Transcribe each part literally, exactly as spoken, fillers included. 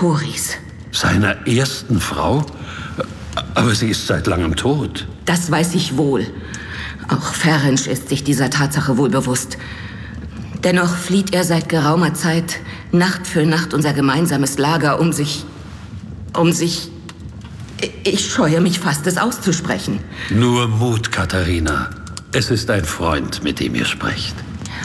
Thoris. Seiner ersten Frau? Aber sie ist seit langem tot. Das weiß ich wohl. Auch Ferenc ist sich dieser Tatsache wohl bewusst. Dennoch flieht er seit geraumer Zeit Nacht für Nacht unser gemeinsames Lager, um sich... um sich... Ich scheue mich fast, es auszusprechen. Nur Mut, Katharina. Es ist ein Freund, mit dem ihr sprecht.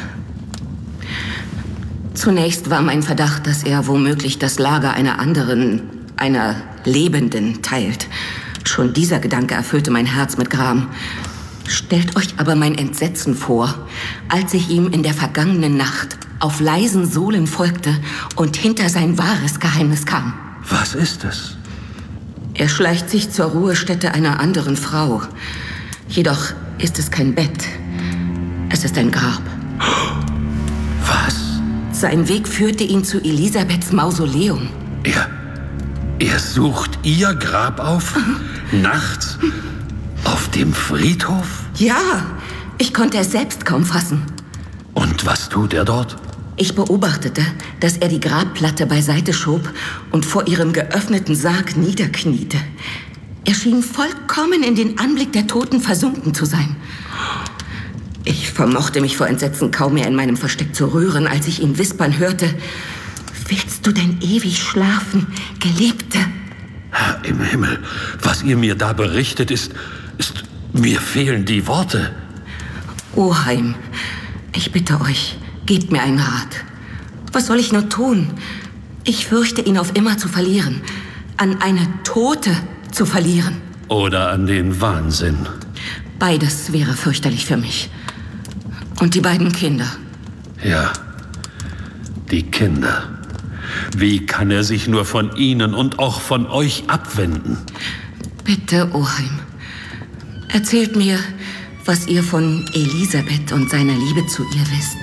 Zunächst war mein Verdacht, dass er womöglich das Lager einer anderen, einer Lebenden teilt. Schon dieser Gedanke erfüllte mein Herz mit Gram. Stellt euch aber mein Entsetzen vor, als ich ihm in der vergangenen Nacht auf leisen Sohlen folgte und hinter sein wahres Geheimnis kam. Was ist es? Er schleicht sich zur Ruhestätte einer anderen Frau. Jedoch ist es kein Bett. Es ist ein Grab. Was? Sein Weg führte ihn zu Elisabeths Mausoleum. Er, er sucht ihr Grab auf? Nachts? Auf dem Friedhof? Ja, ich konnte es selbst kaum fassen. Und was tut er dort? Ich beobachtete, dass er die Grabplatte beiseite schob und vor ihrem geöffneten Sarg niederkniete. Er schien vollkommen in den Anblick der Toten versunken zu sein. Ich vermochte mich vor Entsetzen kaum mehr in meinem Versteck zu rühren, als ich ihn wispern hörte: Willst du denn ewig schlafen, Geliebte? Herr im Himmel, was ihr mir da berichtet, ist, ist... Mir fehlen die Worte. Oheim, ich bitte euch, gebt mir einen Rat. Was soll ich nur tun? Ich fürchte, ihn auf immer zu verlieren. An eine Tote zu verlieren. Oder an den Wahnsinn. Beides wäre fürchterlich für mich. Und die beiden Kinder. Ja, die Kinder. Wie kann er sich nur von ihnen und auch von euch abwenden? Bitte, Oheim, erzählt mir, was ihr von Elisabeth und seiner Liebe zu ihr wisst.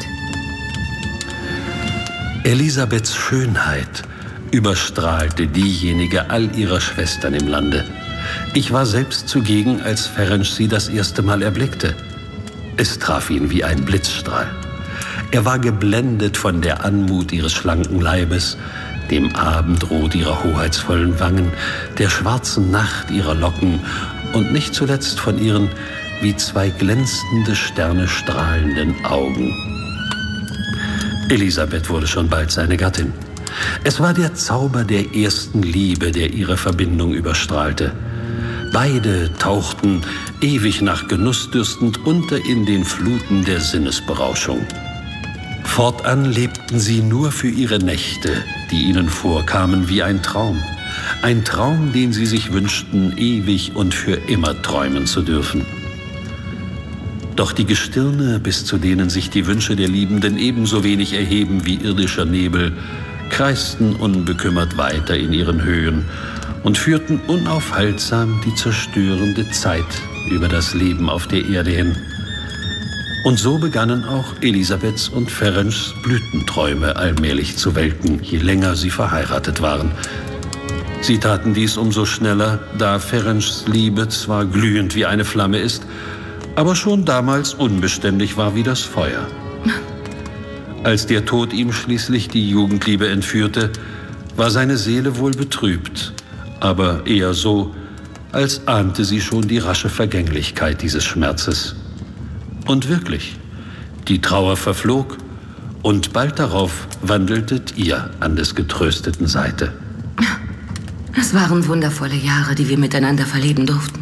Elisabeths Schönheit überstrahlte diejenige all ihrer Schwestern im Lande. Ich war selbst zugegen, als Ferenc sie das erste Mal erblickte. Es traf ihn wie ein Blitzstrahl. Er war geblendet von der Anmut ihres schlanken Leibes, dem Abendrot ihrer hoheitsvollen Wangen, der schwarzen Nacht ihrer Locken und nicht zuletzt von ihren wie zwei glänzende Sterne strahlenden Augen. Elisabeth wurde schon bald seine Gattin. Es war der Zauber der ersten Liebe, der ihre Verbindung überstrahlte. Beide tauchten, ewig nach Genuss dürstend, unter in den Fluten der Sinnesberauschung. Fortan lebten sie nur für ihre Nächte, die ihnen vorkamen wie ein Traum. Ein Traum, den sie sich wünschten, ewig und für immer träumen zu dürfen. Doch die Gestirne, bis zu denen sich die Wünsche der Liebenden ebenso wenig erheben wie irdischer Nebel, kreisten unbekümmert weiter in ihren Höhen und führten unaufhaltsam die zerstörende Zeit über das Leben auf der Erde hin. Und so begannen auch Elisabeths und Ferencs Blütenträume allmählich zu welken, je länger sie verheiratet waren. Sie taten dies umso schneller, da Ferencs Liebe zwar glühend wie eine Flamme ist, aber schon damals unbeständig war wie das Feuer. Als der Tod ihm schließlich die Jugendliebe entführte, war seine Seele wohl betrübt, aber eher so, als ahnte sie schon die rasche Vergänglichkeit dieses Schmerzes. Und wirklich, die Trauer verflog und bald darauf wandeltet ihr an des Getrösteten Seite. Es waren wundervolle Jahre, die wir miteinander verleben durften.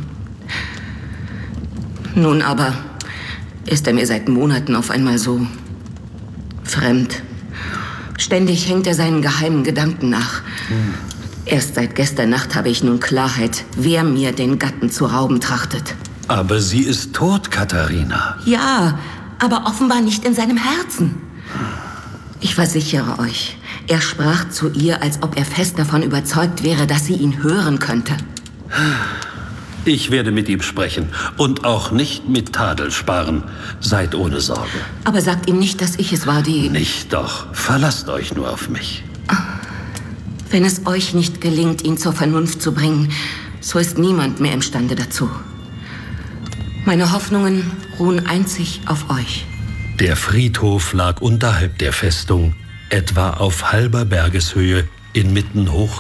Nun aber ist er mir seit Monaten auf einmal so fremd. Ständig hängt er seinen geheimen Gedanken nach. Hm. Erst seit gestern Nacht habe ich nun Klarheit, wer mir den Gatten zu rauben trachtet. Aber sie ist tot, Katharina. Ja, aber offenbar nicht in seinem Herzen. Ich versichere euch, er sprach zu ihr, als ob er fest davon überzeugt wäre, dass sie ihn hören könnte. Ich werde mit ihm sprechen und auch nicht mit Tadel sparen. Seid ohne Sorge. Aber sagt ihm nicht, dass ich es war, die... Nicht doch. Verlasst euch nur auf mich. Wenn es euch nicht gelingt, ihn zur Vernunft zu bringen, so ist niemand mehr imstande dazu. Meine Hoffnungen ruhen einzig auf euch. Der Friedhof lag unterhalb der Festung, etwa auf halber Bergeshöhe, inmitten hoch